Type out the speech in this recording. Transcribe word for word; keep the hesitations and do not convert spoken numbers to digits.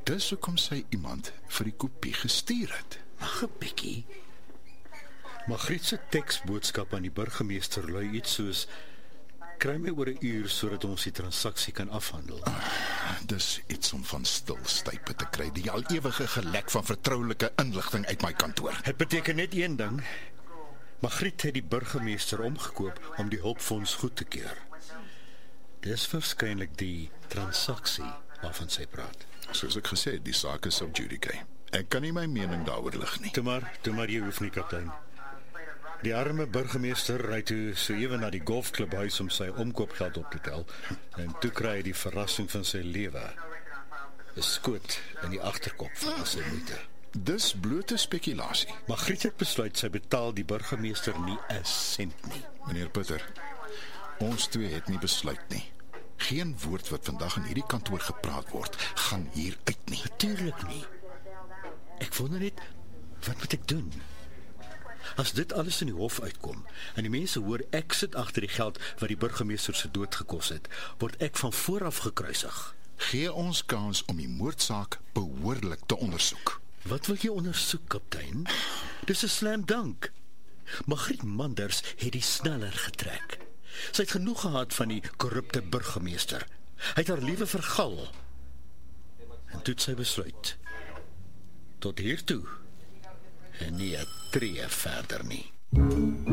dis hoekom sy iemand vir die kopie gestuur het. Ag, 'n bietjie. Margriet se teksboodskap aan die burgemeester lui iets soos: kry my oor 'n uur sodat ons die transaksie kan afhandel. Ah, dis iets om van stilstype te kry, die al ewige gelek van vertroulike inligting uit my kantoor. Dit beteken net een ding. Margriet het die burgemeester omgekoop om die hulpfonds goed te keur. Dis waarskynlik die transaksie waarvan sy praat. Soos ek gesê het, die saak is sub judice. Ek kan nie my mening daaroor lig nie. Toe maar, toe maar jy hoef nie, kaptein. Die arme burgemeester ry toe so ewe na die golfklubhuis om sy omkoopgeld op te tel, en toe kry hy die verrassing van sy lewe. 'n Skoot in die agterkop van sy moeite. Dis blote spekulasie. Margriet het besluit sy betaal die burgemeester nie 'n sent nie. Meneer Putter, ons twee het nie besluit nie. Geen woord wat vandag in hierdie kantoor gepraat word, gaan hier uit nie. Natuurlijk nie. Ek wonder net, wat moet ek doen? As dit alles in die hof uitkom, en die mense hoor ek sit agter die geld wat die burgemeester se dood gekos het, word ek van vooraf gekruisig. Gee ons kans om die moordsaak behoorlik te ondersoek. Wat wil jy ondersoek, kaptein? Dis 'n slam dunk. Margriet Manders het die sneller getrek. Sy het genoeg gehad van die korrupte burgemeester. Hy het haar liewe vergal. En toe het sy besluit. Tot hiertoe. En nie 'n tree verder nie.